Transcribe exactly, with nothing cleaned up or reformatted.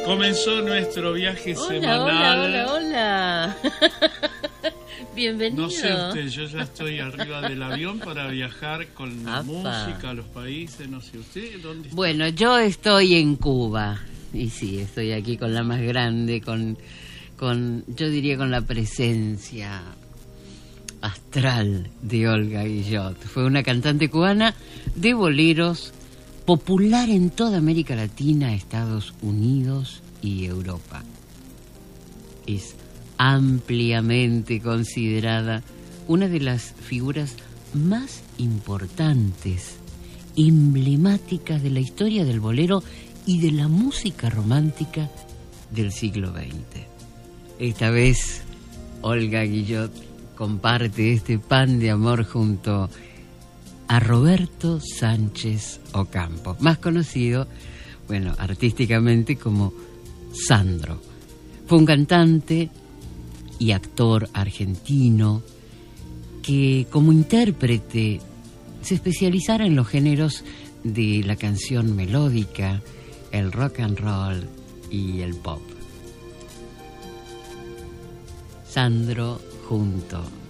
Comenzó nuestro viaje hola, semanal. Hola, hola, hola. Bienvenido. No sé usted, yo ya estoy arriba del avión para viajar con la Apa. música a los países. No sé usted, ¿dónde está? Bueno, yo estoy en Cuba. Y sí, estoy aquí con la más grande, con, con yo diría con la presencia astral de Olga Guillot. Fue una cantante cubana de boleros, popular en toda América Latina, Estados Unidos y Europa. Es ampliamente considerada una de las figuras más importantes, emblemáticas de la historia del bolero y de la música romántica del siglo veinte. Esta vez, Olga Guillot comparte este pan de amor junto a Roberto Sánchez Ocampo, más conocido, bueno, artísticamente como Sandro. Fue un cantante y actor argentino que como intérprete se especializara en los géneros de la canción melódica, el rock and roll y el pop. Sandro junto